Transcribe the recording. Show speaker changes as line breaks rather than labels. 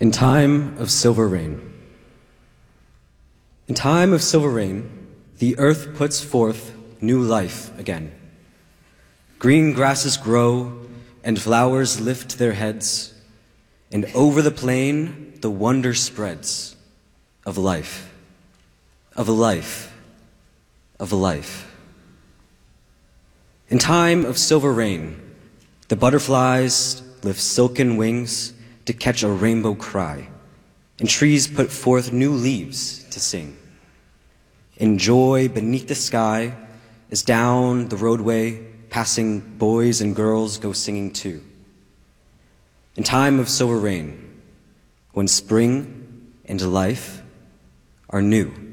In time of silver rain. In time of silver rain, the earth puts forth new life again. Green grasses grow and flowers lift their heads, and over the plain the wonder spreads of life, of a life, of a life. In time of silver rain, the butterflies lift silken wings to catch a rainbow cry, and trees put forth new leaves to sing. In joy beneath the sky, as down the roadway passing boys and girls go singing too. In time of silver rain, when spring and life are new.